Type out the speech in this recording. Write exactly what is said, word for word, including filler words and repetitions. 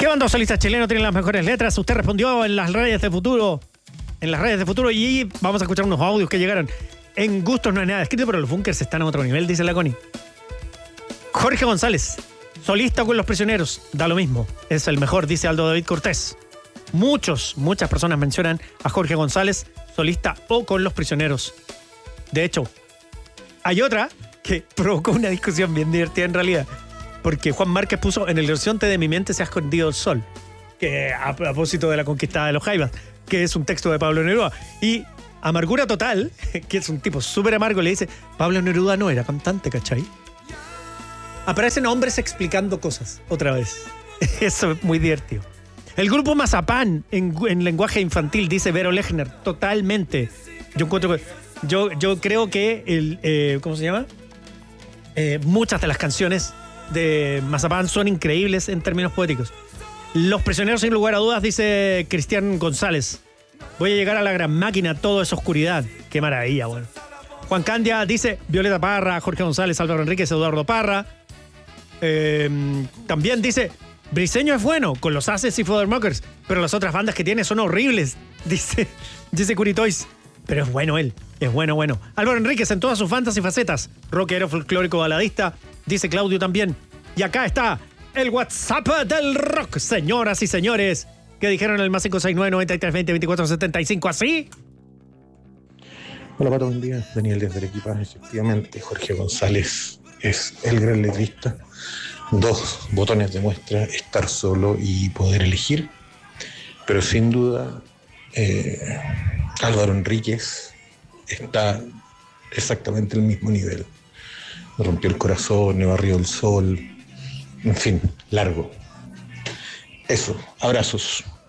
¿Qué banda solista chileno tiene las mejores letras? Usted respondió en las redes de futuro. En las redes de futuro. Y vamos a escuchar unos audios que llegaron. En gustos no hay nada escrito, pero los bunkers están a otro nivel, dice la Connie. Jorge González, solista con Los Prisioneros. Da lo mismo. Es el mejor, dice Aldo David Cortés. Muchos, muchas personas mencionan a Jorge González, solista o con Los Prisioneros. De hecho, hay otra que provocó una discusión bien divertida en realidad. Porque Juan Márquez puso: en el horizonte de mi mente se ha escondido el sol. Que a propósito de la conquista de los Jaivas, que es un texto de Pablo Neruda. Y Amargura Total, que es un tipo súper amargo, le dice: Pablo Neruda no era cantante, ¿cachai? Aparecen hombres explicando cosas otra vez. Eso es muy divertido. El grupo Mazapán, en, en lenguaje infantil, dice Vero Lechner, totalmente. Yo encuentro que, yo, yo creo que el, eh, ¿cómo se llama? Eh, muchas de las canciones de Mazapán son increíbles en términos poéticos. Los Prisioneros, sin lugar a dudas, dice Cristian González. Voy a llegar a la gran máquina, todo es oscuridad. Qué maravilla, bueno. Juan Candia dice Violeta Parra, Jorge González, Álvaro Enríquez, Eduardo Parra. Eh, también dice Briseño es bueno con los Haces y Fothermockers, pero las otras bandas que tiene son horribles, dice, dice Curitois. Pero es bueno él, es bueno, bueno. Álvaro Enríquez en todas sus bandas y facetas. Rockero, folclórico, baladista, dice Claudio también. Y acá está el WhatsApp del rock, señoras y señores, que dijeron el más cinco seis nueve, noventa y tres, veinte, veinticuatro, setenta y cinco, así. Hola, Pato, buen día. Daniel desde Arequipa. Efectivamente, Jorge González es el gran letrista. Dos botones de muestra: estar solo y poder elegir. Pero sin duda, eh, Álvaro Enríquez está exactamente al mismo nivel. Me rompió el corazón, me barrió el sol. En fin, largo. Eso, abrazos.